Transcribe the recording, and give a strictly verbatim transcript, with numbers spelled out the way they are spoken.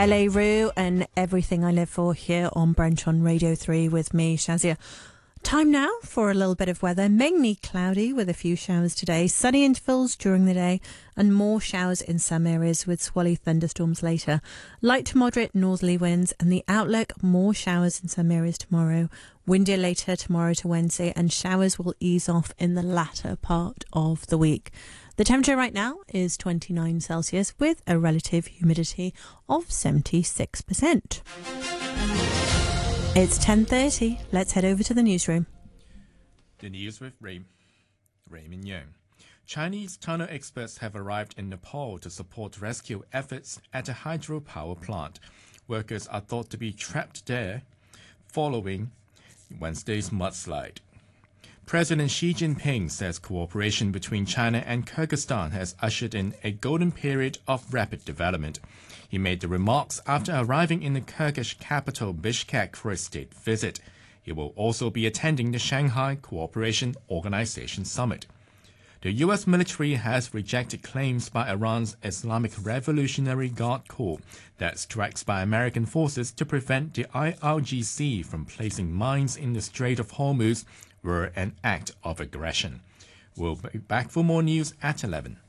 L A Roo and Everything I Live For here on Brunch on Radio three with me, Shazia. Time now for a little bit of weather. Mainly cloudy with a few showers today. Sunny intervals during the day and more showers in some areas with squally thunderstorms later. Light to moderate northerly winds and the outlook, more showers in some areas tomorrow. Windier later tomorrow to Wednesday, and showers will ease off in the latter part of the week. The temperature right now is twenty-nine Celsius with a relative humidity of seventy-six percent. It's ten thirty. Let's head over to the newsroom. The news with Ray, Raymond Young. Chinese tunnel experts have arrived in Nepal to support rescue efforts at a hydropower plant. Workers are thought to be trapped there following Wednesday's mudslide. President Xi Jinping says cooperation between China and Kyrgyzstan has ushered in a golden period of rapid development. He made the remarks after arriving in the Kyrgyz capital Bishkek for a state visit. He will also be attending the Shanghai Cooperation Organization Summit. The U S military has rejected claims by Iran's Islamic Revolutionary Guard Corps that strikes by American forces to prevent the I R G C from placing mines in the Strait of Hormuz were an act of aggression. We'll be back for more news at eleven.